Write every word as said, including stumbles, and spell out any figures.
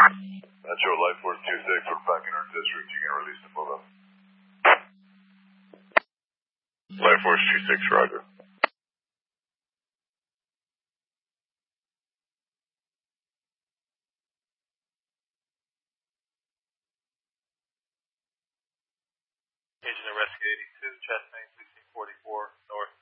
Metro Life Force two six, we're back in our district. You can release the photo. Life Force two six, roger. Agent of Rescue eighty-two, chest name sixteen forty-four, north